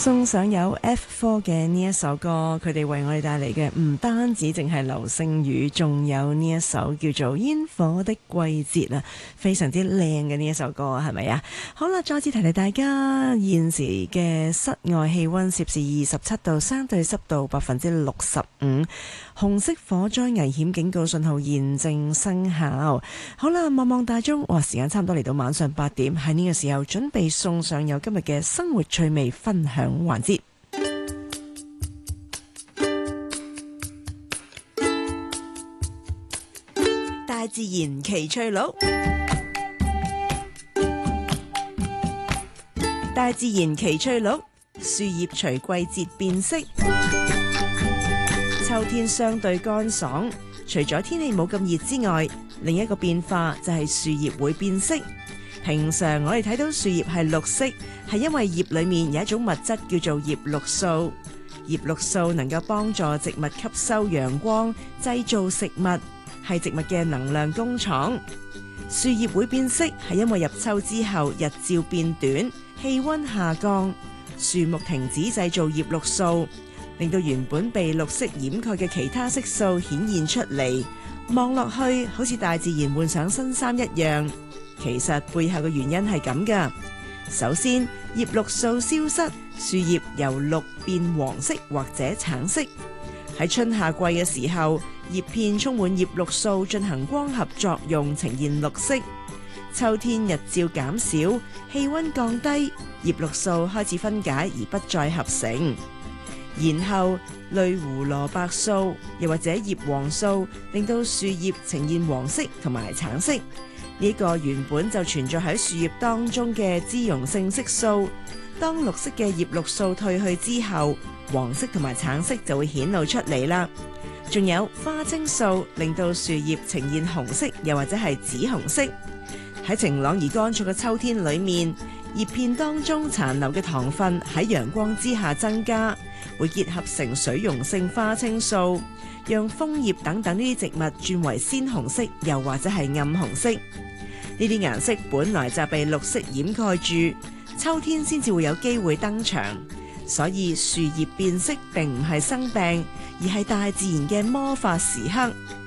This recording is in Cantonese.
送上有 F4 嘅呢一首歌，佢哋為我哋帶嚟嘅唔單止淨係流星雨，仲有呢一首叫做《煙火的季節》啊，非常之靚嘅呢一首歌，係咪啊？好啦，再次提提大家，現時嘅室外氣溫攝氏27度，相對濕度65%，紅色火災危險警告信號現正生效。好啦，望望大鐘，哇，時間差唔多嚟到晚上8點，喺呢個時候準備送上有今日嘅生活趣味分享環節。大自然奇趣錄，大自然奇趣錄，樹葉隨季節變色。秋天相對乾爽，除咗天氣冇咁熱之外，另一個變化就係樹葉會變色。平常我哋睇到樹葉係綠色，係因為葉裏面有一種物質叫做葉綠素。葉綠素能夠幫助植物吸收陽光，製造食物，係植物嘅能量工廠。樹葉會變色，係因為入秋之後日照變短，氣溫下降，樹木停止製造葉綠素，令到原本被綠色掩蓋嘅其他色素顯現出嚟，望落去好似大自然換上新衫一樣。其實背後嘅原因係咁噶。首先，葉綠素消失，樹葉由綠變黃色或者橙色。喺春夏季嘅時候，葉片充滿葉綠素進行光合作用，呈現綠色。秋天日照減少，氣溫降低，葉綠素開始分解而不再合成。然後類胡蘿蔔素又或者葉黃素令到樹葉呈現黃色同埋橙色。呢個原本就存在喺樹葉當中嘅脂溶性色素，當綠色嘅葉綠素退去之後，黃色同埋橙色就會顯露出嚟啦。仲有花青素令到樹葉呈現紅色又或者係紫紅色。喺晴朗而乾燥嘅秋天裏面，葉片當中殘留嘅糖分喺陽光之下增加，會結合成水溶性花青素，讓楓葉等等呢啲植物轉為鮮紅色又或者係暗紅色。呢啲顏色本來就被綠色掩蓋住，秋天先至會有機會登場。所以樹葉變色並唔係生病，而係大自然嘅魔法時刻。